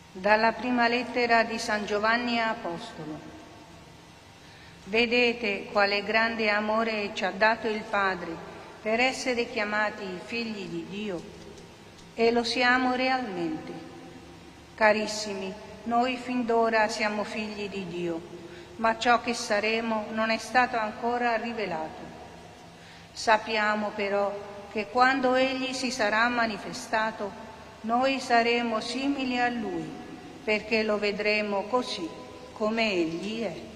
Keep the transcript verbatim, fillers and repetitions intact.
Dalla prima lettera di San Giovanni Apostolo. Vedete quale grande amore ci ha dato il Padre per essere chiamati figli di Dio, e lo siamo realmente. Carissimi, noi fin d'ora siamo figli di Dio, ma ciò che saremo non è stato ancora rivelato. Sappiamo però che quando Egli si sarà manifestato, noi saremo simili a Lui, perché lo vedremo così come Egli è.